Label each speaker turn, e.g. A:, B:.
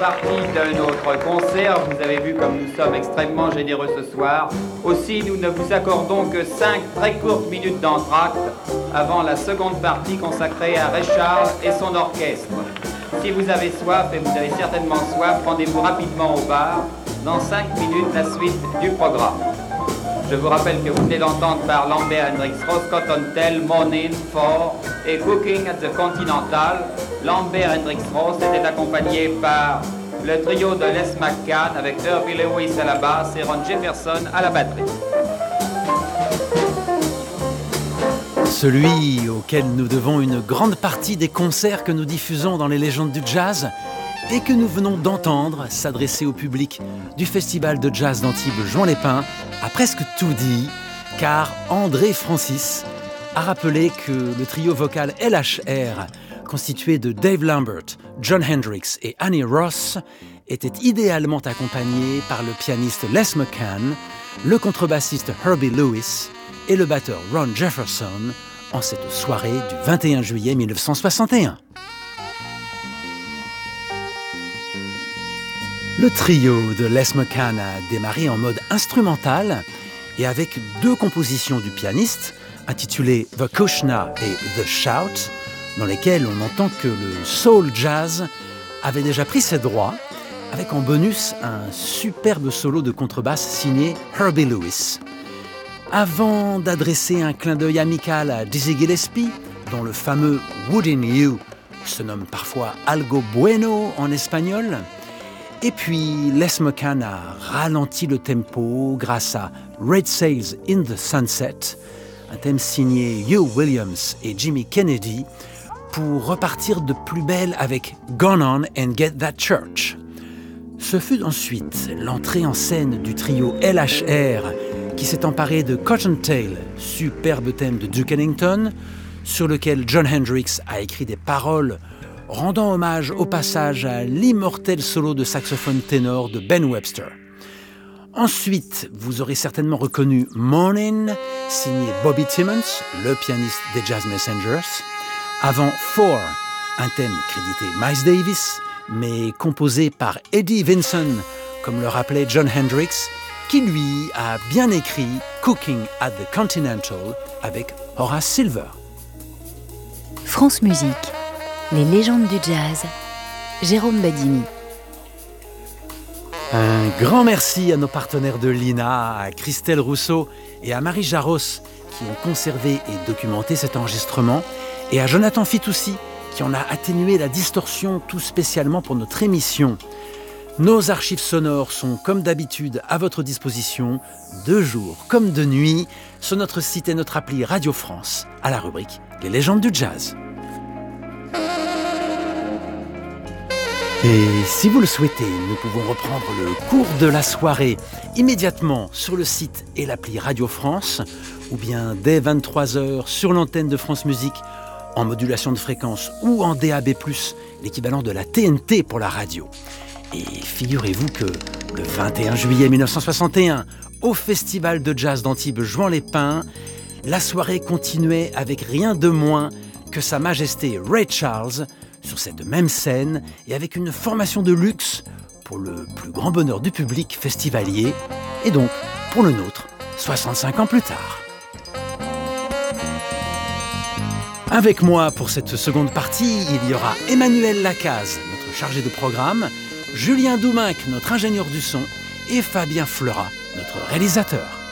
A: partie de notre concert. Vous avez vu comme nous sommes extrêmement généreux ce soir. Aussi, nous ne vous accordons que 5 très courtes minutes d'entracte avant la seconde partie consacrée à Ray Charles et son orchestre. Si vous avez soif, et vous avez certainement soif, rendez-vous rapidement au bar. Dans 5 minutes, la suite du programme. Je vous rappelle que vous venez d'entendre par Lambert Hendricks Rose Cotton Tail, Morning, For et Cooking at the Continental. Lambert Hendricks Rose était accompagné par le trio de Les McCann avec Herbie Lewis à la basse et Ron Jefferson à la batterie.
B: Celui auquel nous devons une grande partie des concerts que nous diffusons dans les légendes du jazz et que nous venons d'entendre s'adresser au public du Festival de Jazz d'Antibes Juan-les-Pins a presque tout dit, car André Francis a rappelé que le trio vocal LHR, constitué de Dave Lambert, John Hendricks et Annie Ross, était idéalement accompagné par le pianiste Les McCann, le contrebassiste Herbie Lewis et le batteur Ron Jefferson en cette soirée du 21 juillet 1961. Le trio de Les McCann a démarré en mode instrumental et avec 2 compositions du pianiste intitulées The Kushna et The Shout, dans lesquelles on entend que le soul jazz avait déjà pris ses droits, avec en bonus un superbe solo de contrebasse signé Herbie Lewis. Avant d'adresser un clin d'œil amical à Dizzy Gillespie, dont le fameux Wouldn't You se nomme parfois Algo Bueno en espagnol, et puis Les McCann a ralenti le tempo grâce à Red Sails in the Sunset, un thème signé Hugh Williams et Jimmy Kennedy, pour repartir de plus belle avec Gone On and Get That Church. Ce fut ensuite l'entrée en scène du trio LHR qui s'est emparé de Cotton Tail, superbe thème de Duke Ellington, sur lequel John Hendricks a écrit des paroles rendant hommage au passage à l'immortel solo de saxophone ténor de Ben Webster. Ensuite, vous aurez certainement reconnu Morning, signé Bobby Timmons, le pianiste des Jazz Messengers. Avant For, un thème crédité Miles Davis, mais composé par Eddie Vinson, comme le rappelait John Hendricks, qui lui a bien écrit Cooking at the Continental avec Horace Silver.
C: France Musique, les légendes du jazz, Jérôme Badimi.
B: Un grand merci à nos partenaires de l'INA, à Christelle Rousseau et à Marie Jaros qui ont conservé et documenté cet enregistrement, et à Jonathan Fitoussi qui en a atténué la distorsion tout spécialement pour notre émission. Nos archives sonores sont comme d'habitude à votre disposition, de jour comme de nuit, sur notre site et notre appli Radio France, à la rubrique Les légendes du jazz. Et si vous le souhaitez, nous pouvons reprendre le cours de la soirée immédiatement sur le site et l'appli Radio France, ou bien dès 23h sur l'antenne de France Musique, en modulation de fréquence ou en DAB+, l'équivalent de la TNT pour la radio. Et figurez-vous que le 21 juillet 1961, au Festival de Jazz d'Antibes Juan-les-Pins, la soirée continuait avec rien de moins que Sa Majesté Ray Charles sur cette même scène et avec une formation de luxe pour le plus grand bonheur du public festivalier et donc pour le nôtre 65 ans plus tard. Avec moi pour cette seconde partie, il y aura Emmanuel Lacaze, notre chargé de programme, Julien Douminc, notre ingénieur du son, et Fabien Fleurat, notre réalisateur.